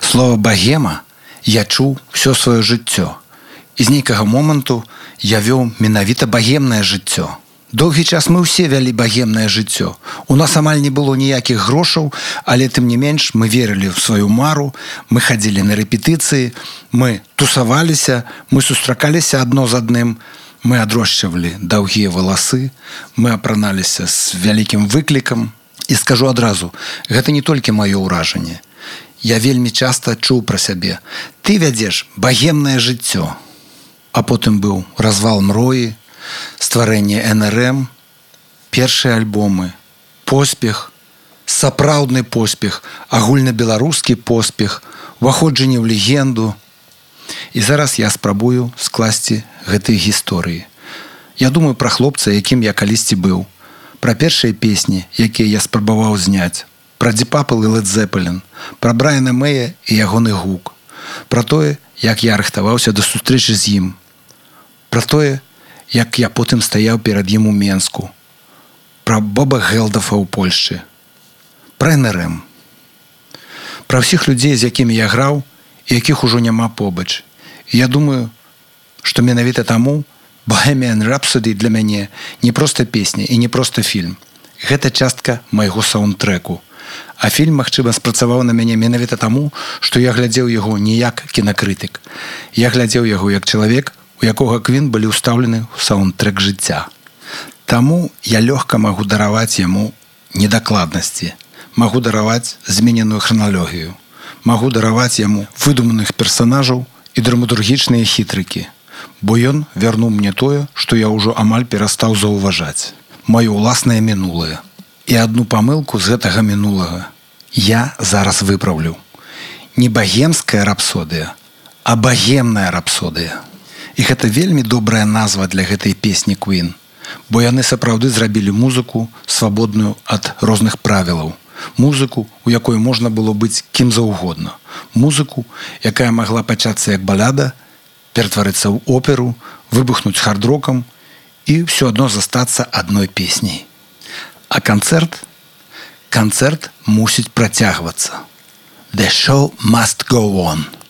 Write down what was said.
Слова багема я чуў усё сваё жыццё. І з нейкага моманту я вёў менавіта багемнае жыццё. Доўгі час мы ўсе вялі багемнае жыццё. У нас амаль не было ніякіх грошаў, але тым не менш мы верылі ў сваю мару, мы хадзілі на рэпетыцыі, мы тусаваліся, мы сустракаліся адно з адным, мы адрошчвалі даўгія валасы, мы апраналіся з вялікім выклікам. І скажу адразу, гэта не толькі маё ўражанне. Я вельмі часта чуў пра сябе: ты вядзеш багемнае жыццё. А потым быў развал мроі, стварэнне НРМ, першыя альбомы, поспех, сапраўдны поспех, агульнабеларускі поспех, уваходжанне ў легенду. І зараз я спрабую скласці гэтыя гісторыі. Я думаю пра хлопца, якім я калісьці быў, пра першыя песні, якія я спрабаваў зняць, пра Deep Purple і Led Zeppelin, пра Брайана Мэя і ягоны гук, пра тое, як я рыхтаваўся да сустрэчы з ім, пра тое, як я потым стаяў перад ім у Менску, пра Боба Гелдафа ў Польшчы, пра НРМ, пра ўсіх людзей, з якімі я граў і якіх ужо няма побач. І я думаю, што менавіта таму Bohemian Rhapsody для мяне не проста песня і не проста фільм. Гэта частка майго саундтрэку. А фільм, магчыма, спрацаваў на мяне менавіта таму, што я глядзеў яго не як кінакрытык. Я глядзеў яго як чалавек, у якога Квін былі ўстаўлены ў саундтрэк жыцця. Таму я лёгка магу дараваць яму недакладнасці, магу дараваць змененую храналогію, магу дараваць яму выдуманых персанажаў і драматургічныя хітрыкі, бо ён вярнуў мне тое, што я ўжо амаль перастаў заўважаць, маё ўласнае мінулае. І адну памылку з гэтага мінулага я зараз выпраўлю. Не багемская рапсодыя, а багемная рапсодыя. І гэта вельмі добрая назва для гэтай песні Queen, бо яны сапраўды зрабілі музыку свабодную ад розных правілаў. Музыку, у якой можна было быць кім заўгодна. Музыку, якая магла пачацца як баляда, ператварыцца ў оперу, выбухнуць хард-рокам і ўсё адно застацца адной песняй. А канцэрт мусіць працягвацца. The show must go on.